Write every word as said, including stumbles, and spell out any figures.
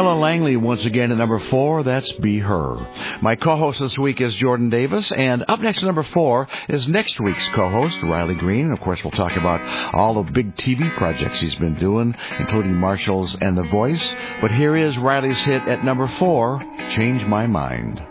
Ella Langley once again at number four. That's Be Her. My co-host this week is Jordan Davis. And up next at number four is next week's co-host, Riley Green. Of course, we'll talk about all the big T V projects he's been doing, including Marshalls and The Voice. But here is Riley's hit at number four, Change My Mind.